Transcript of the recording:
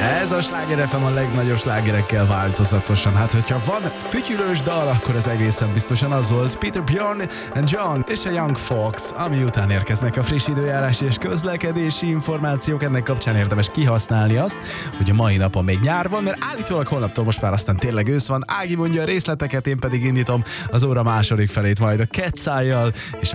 Ez a Sláger FM a legnagyobb slágerekkel változatosan. Hát, hogyha van fütyülős dal, akkor ez egészen biztosan az volt. Peter Bjorn and John és a Young Fox, ami után érkeznek a friss időjárási és közlekedési információk. Ennek kapcsán érdemes kihasználni azt, hogy a mai napon még nyár van, mert állítólag holnaptól most már aztán tényleg ősz van. Ági mondja a részleteket, én pedig indítom az óra második felét majd a Cat's Eye-jal és